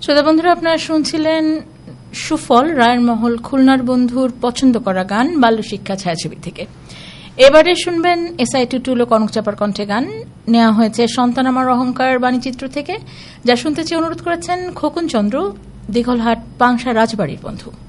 শ্রোতা বন্ধুরা, আপনারা শুনছিলেন সুফল রায়ের মহল খুলনার বন্ধুর পছন্দ করা গান বাল্য শিক্ষা ছায়াছবি থেকে। এবারে শুনবেন এসআই টুটুল ও কনকচাপার কণ্ঠে গান নেওয়া হয়েছে সন্তান আমার অহংকার বাণীচিত্র থেকে, যা শুনতে চেয়ে অনুরোধ করেছেন খোকন চন্দ্র, দীঘলহাট পাংশা রাজবাড়ির বন্ধু।